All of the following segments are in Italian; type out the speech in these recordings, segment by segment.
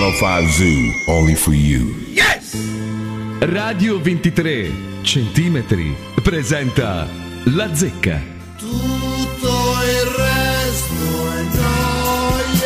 105 Zoo, only for you. Yes! Radio 23 centimetri presenta La Zecca. Tutto il resto è noia.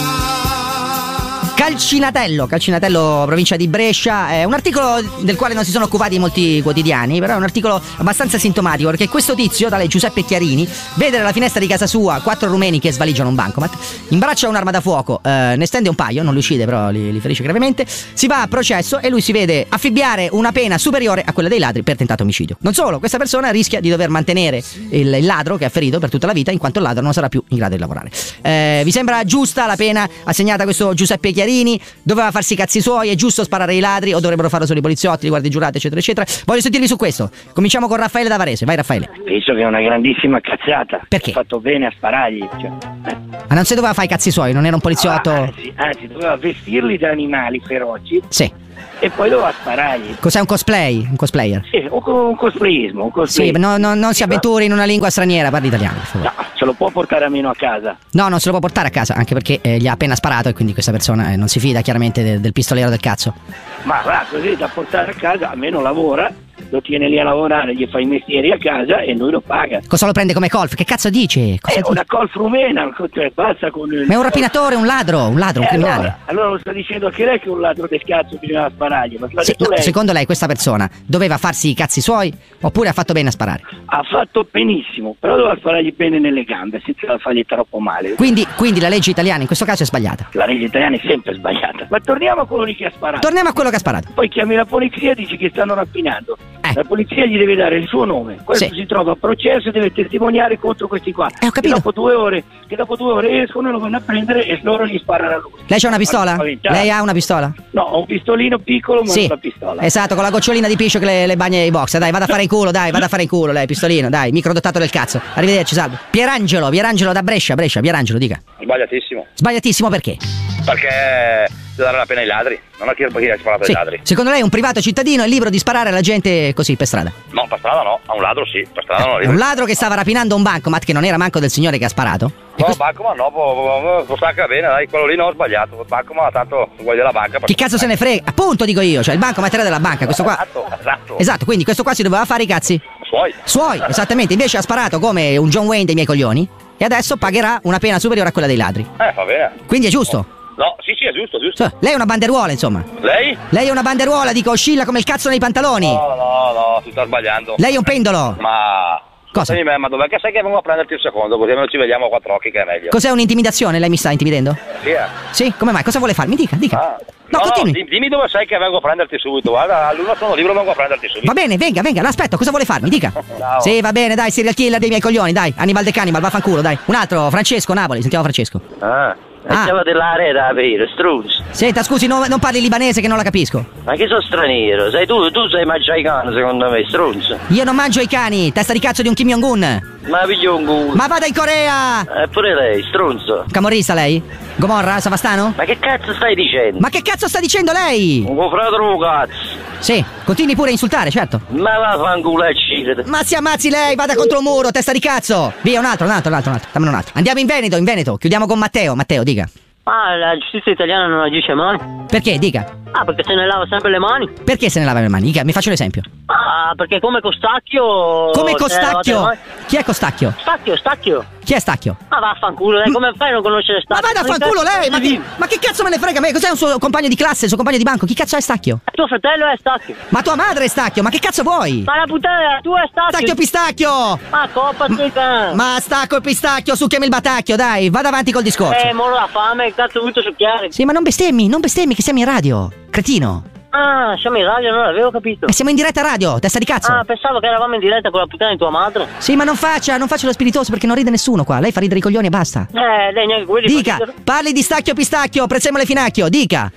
Calcinatello, provincia di Brescia. È un articolo del quale non si sono occupati molti quotidiani, però è un articolo abbastanza sintomatico, perché questo tizio, tale Giuseppe Chiarini, vede dalla finestra di casa sua 4 rumeni che svaligiano un bancomat, imbraccia un'arma da fuoco, ne stende un paio, non li uccide però li ferisce gravemente, si va a processo e lui si vede affibbiare una pena superiore a quella dei ladri per tentato omicidio. Non solo, questa persona rischia di dover mantenere il ladro che ha ferito per tutta la vita, in quanto il ladro non sarà più in grado di lavorare. Vi sembra giusta la pena assegnata a questo Giuseppe Chiarini? Doveva farsi i cazzi suoi? È giusto sparare ai ladri o dovrebbero farlo solo i poliziotti, i guardie giurati, eccetera eccetera? Voglio sentirvi su questo. Cominciamo con Raffaele da Varese. Vai Raffaele. Penso che è una grandissima cazzata. Perché? Ha fatto bene a sparargli, cioè. Ma non si doveva fare i cazzi suoi, non era un poliziotto? Anzi, doveva vestirli da animali feroci. Sì. E poi doveva sparargli. Cos'è un cosplay? Un cosplayer? Sì, un cosplayismo. Sì, non si avventuri in una lingua straniera, parli italiano, per favore. No, ce lo può portare almeno a casa. No, non se lo può portare a casa, anche perché gli ha appena sparato e quindi questa persona non si fida chiaramente del pistoliero del cazzo. Ma va, così da portare a casa, almeno lavora, lo tiene lì a lavorare, gli fa i mestieri a casa e lui lo paga. Cosa lo prende come colf? Che cazzo dice? Una colf rumena, cioè passa con il... Ma è un rapinatore, un ladro, un criminale. Allora lo sta dicendo anche lei che un ladro del cazzo bisognava sparargli, ma l'ha detto lei. Secondo lei questa persona doveva farsi i cazzi suoi oppure ha fatto bene a sparare? Ha fatto benissimo, però doveva sparargli bene nelle gambe, senza fargli troppo male. Quindi la legge italiana in questo caso è sbagliata? La legge italiana è sempre sbagliata. Ma torniamo a quello lì che ha sparato. Torniamo a quello che ha sparato. Poi chiami la polizia e dici che stanno rapinando. La polizia gli deve dare il suo nome. Questo si trova a processo e deve testimoniare contro questi qua. Ho capito. Che dopo 2 ore escono e lo vanno a prendere e loro gli sparano a lui. Lei c'ha una pistola? Lei ha una pistola? No, ho un pistolino piccolo, ma non una pistola. Esatto, con la gocciolina di piscio che le bagna i box. Dai, vada a fare in culo, lei, pistolino, dai, microdotato del cazzo. Arrivederci, salve. Pierangelo da Brescia, Pierangelo, dica. Sbagliatissimo. Sbagliatissimo perché? Perché deve dare la pena ai ladri, non a chi ha sparato ai ladri. Secondo lei un privato cittadino è libero di sparare alla gente così per strada? No, per strada no, a un ladro sì, per strada no. Un ladro che stava rapinando un bancomat che non era manco del signore che ha sparato? No, bancomat no, può stacca bene, dai, quello lì no, ho sbagliato. Il bancomat tanto vuoi della banca. Chi cazzo se ne frega? Appunto dico io, cioè il bancomat era della banca, questo qua. Esatto, quindi questo qua si doveva fare i cazzi suoi, esattamente, invece ha sparato come un John Wayne dei miei coglioni e adesso pagherà una pena superiore a quella dei ladri. Va bene. Quindi è giusto? No, sì, è giusto. Lei è una banderuola, insomma. Lei? Lei è una banderuola, dico, oscilla come il cazzo nei pantaloni. No, si sta sbagliando. Lei è un pendolo. Ma... Cosa? Ma dov'è che sai che vengo a prenderti un secondo, così almeno ci vediamo a 4 occhi che è meglio. Cos'è un'intimidazione? Lei mi sta intimidendo? Sì. Sì? Come mai? Cosa vuole farmi? Dica. No, continui. Dimmi dove sai che vengo a prenderti subito. Guarda, all'una sono libero, vengo a prenderti subito. Va bene, venga, l'aspetto, cosa vuole farmi? Dica. Ciao. Sì, va bene, dai, serial killer dei miei coglioni, dai. Hannibal De Cannibal, vaffanculo, dai. Un altro, Francesco, Napoli, sentiamo Francesco. Siamo dell'area da aprire, struzzo. Senta, scusi, non parli libanese che non la capisco. Ma che sono straniero? Sei tu sei mangiaicano secondo me, struzzo. Io non mangio i cani, testa di cazzo di un Kim Jong-un. Ma piglio un culo. Ma vada in Corea! Pure lei, strunzo. Camorrista lei? Gomorra? Savastano? Ma che cazzo stai dicendo? Ma che cazzo sta dicendo lei? Un fratello cazzo. Sì, continui pure a insultare, certo. Ma vaffanculo e cicete. Ma si ammazzi lei, vada contro un muro, testa di cazzo. Via, un altro. Dammene un altro. Andiamo in Veneto, chiudiamo con Matteo, dica. Ah, la giustizia italiana non agisce mai. Perché? Dica. Perché se ne lava sempre le mani. Perché se ne lava le mani? Dica, mi faccio l'esempio. Perché come Costacchio. Come Costacchio? Chi è Costacchio? Stacchio. Chi è Stacchio? Vaffanculo, lei come fai a non conoscere Stacchio? Ma vada a fanculo lei! Ma che cazzo me ne frega a me? Cos'è un suo compagno di classe, il suo compagno di banco? Chi cazzo è Stacchio? Tuo fratello è Stacchio. Ma tua madre è Stacchio, ma che cazzo vuoi? Ma la puttana, tu è Stacchio. Stacchio pistacchio! Coppa secca. Ma stacco e pistacchio, succhiami il batacchio, dai, vada avanti col discorso. Moro la fame, cazzo ho voluto succhiare. Sì, ma non bestemmi, che siamo in radio, cretino. Siamo in radio, non l'avevo capito. E siamo in diretta radio, testa di cazzo. Pensavo che eravamo in diretta con la puttana di tua madre. Sì, ma non faccia lo spiritoso perché non ride nessuno qua. Lei fa ridere i coglioni e basta. Lei neanche quelli. Dica, parli di Stacchio pistacchio, prezzemolo finacchio, dica.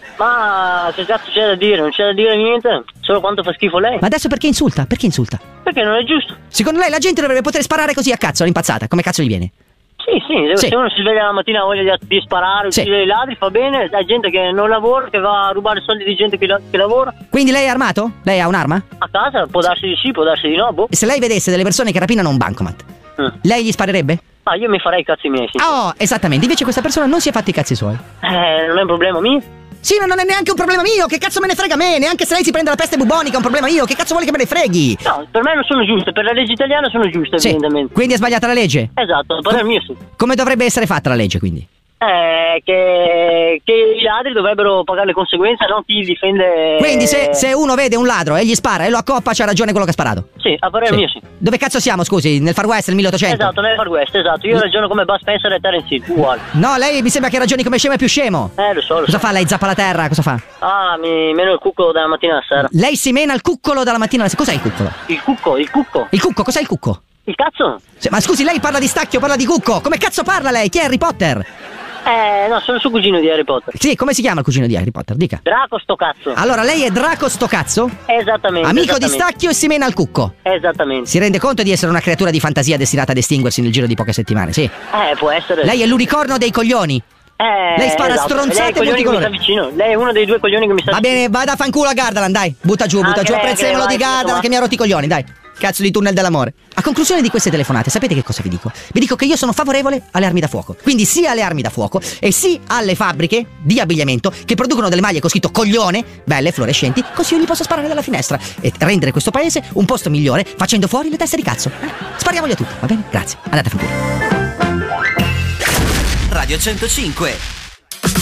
Ma che cazzo c'è da dire? Non c'è da dire niente. Solo quanto fa schifo lei. Ma adesso perché insulta? Perché non è giusto. Secondo lei la gente dovrebbe poter sparare così a cazzo, all'impazzata, come cazzo gli viene? Sì, se uno si sveglia la mattina ha voglia di sparare, uccidere i ladri, fa bene. La gente che non lavora, che va a rubare soldi di gente che lavora. Quindi lei è armato? Lei ha un'arma? A casa? Può darsi di sì, può darsi di no, boh. E se lei vedesse delle persone che rapinano un bancomat, lei gli sparerebbe? Io mi farei i cazzi miei, sì. Esattamente, invece questa persona non si è fatti i cazzi suoi. Non è un problema mio. Sì, ma non è neanche un problema mio, che cazzo me ne frega a me? Neanche se lei si prende la peste bubonica è un problema mio, che cazzo vuole che me ne freghi? No, per me non sono giuste, per la legge italiana sono giuste, Sì, evidentemente. quindi è sbagliata la legge? Esatto, per il mio sì. Come dovrebbe essere fatta la legge, quindi? Che i ladri dovrebbero pagare le conseguenze, non chi difende. Quindi se uno vede un ladro e gli spara e lo accoppa, c'ha ragione quello che ha sparato? Sì, a parere mio sì. Dove cazzo siamo, scusi? Nel Far West, nel 1800? Esatto, nel Far West, esatto. Io ragiono come Bud Spencer e Terence Hill, uguale. No, lei mi sembra che ragioni come scemo e più scemo. Lo so. Cosa fa lei? Zappa la terra? Cosa fa? Mi meno il cucco dalla mattina alla sera. Lei si mena il cuccolo dalla mattina alla sera. Cos'è il cuccolo? Il cucco. Il cucco, cos'è il cucco? Il cazzo? Ma scusi, lei parla di stacchio, parla di cucco. Come cazzo parla lei? Chi è Harry Potter? No, sono il suo cugino di Harry Potter. Sì, come si chiama il cugino di Harry Potter? Dica. Draco sto cazzo. Allora, lei è Draco sto cazzo? Esattamente. Amico esattamente. di stacchio e si mena al cucco. Esattamente. Si rende conto di essere una creatura di fantasia destinata ad estinguersi nel giro di poche settimane, sì? Può essere. Lei è l'unicorno dei coglioni. Lei spara stronzate multicolore. multicolore. Lei sta vicino. Lei è uno dei due coglioni che mi sta Va bene, vada a fanculo a Gardaland, dai. Butta giù il prezzemolo di Gardaland che mi ha rotto i coglioni, dai. Cazzo di tunnel dell'amore. A conclusione di queste telefonate, sapete che cosa vi dico? Vi dico che io sono favorevole alle armi da fuoco. Quindi sì alle armi da fuoco e sì alle fabbriche di abbigliamento che producono delle maglie con scritto coglione, belle, fluorescenti, così io li posso sparare dalla finestra e rendere questo paese un posto migliore facendo fuori le teste di cazzo. Spariamoli a tutti, va bene? Grazie. Andate a fanculo. Radio 105.